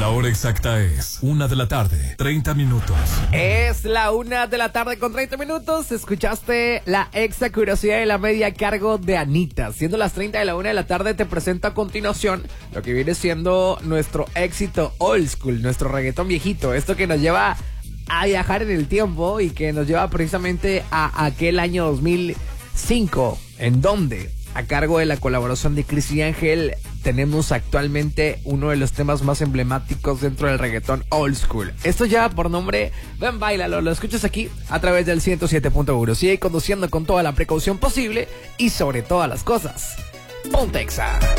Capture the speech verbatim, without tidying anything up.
La hora exacta es una de la tarde, treinta minutos. Es la una de la tarde con treinta minutos. Escuchaste la exa curiosidad de la media a cargo de Anita. Siendo las treinta de la una de la tarde, te presento a continuación lo que viene siendo nuestro éxito old school, nuestro reggaetón viejito. Esto que nos lleva a viajar en el tiempo y que nos lleva precisamente a aquel año dos mil cinco, en donde, a cargo de la colaboración de Cris y Ángel, tenemos actualmente uno de los temas más emblemáticos dentro del reggaetón old school. Esto lleva por nombre Ven Báilalo. Lo escuchas aquí a través del ciento siete punto uno. Sigue conduciendo con toda la precaución posible y sobre todas las cosas, ponte Exa.